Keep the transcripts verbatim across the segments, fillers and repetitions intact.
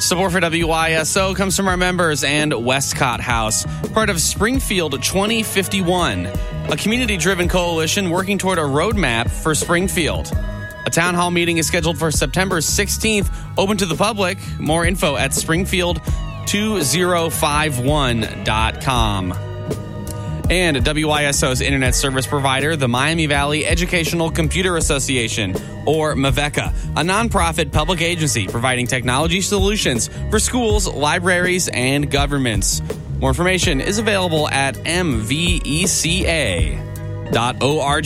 Support for W I S O comes from our members and Westcott House, part of Springfield twenty fifty-one, a community-driven coalition working toward a roadmap for Springfield. A town hall meeting is scheduled for September sixteenth, open to the public. More info at springfield two thousand fifty-one dot com. And W I S O's internet service provider, the Miami Valley Educational Computer Association, or MAVECA, a nonprofit public agency providing technology solutions for schools, libraries, and governments. More information is available at m v e c a dot org.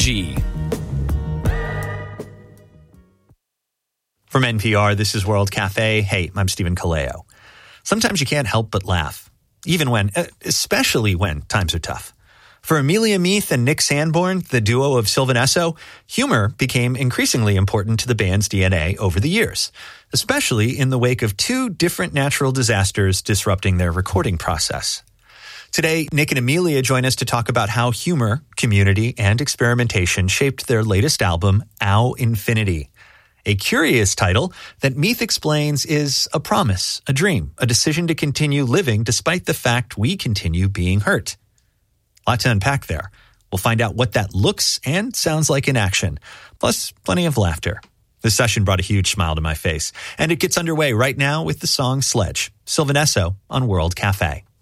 From N P R, this is World Cafe. Hey, I'm Stephen Kaleo. Sometimes you can't help but laugh, even when, especially when times are tough. For Amelia Meath and Nick Sanborn, the duo of Sylvan Esso, humor became increasingly important to the band's D N A over the years, especially in the wake of two different natural disasters disrupting their recording process. Today, Nick and Amelia join us to talk about how humor, community, and experimentation shaped their latest album, Ow Infinity. A curious title that Meath explains is a promise, a dream, a decision to continue living despite the fact we continue being hurt. A lot to unpack there. We'll find out what that looks and sounds like in action, plus plenty of laughter. This session brought a huge smile to my face, and it gets underway right now with the song Sledge, Sylvan Esso on World Cafe.